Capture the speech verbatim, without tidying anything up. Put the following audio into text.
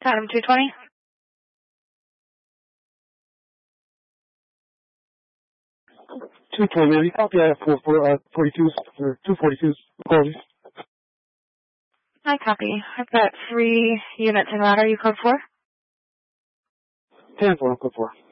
Adam two twenty. two twenty, man. You copy that for, for uh, forty-twos, or two forty-twos. Apologies. I copy. I've got three units in ladder. You code four? ten four, code four.